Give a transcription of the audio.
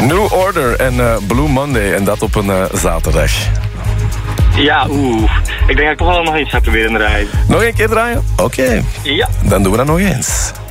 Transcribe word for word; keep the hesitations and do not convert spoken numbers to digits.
New Order en uh, Blue Monday. En dat op een uh, zaterdag. Ja, oeh. Ik denk dat ik toch wel nog eens ga proberen te rijden. Nog een keer draaien? Oké. Okay. Ja. Dan doen we dat nog eens.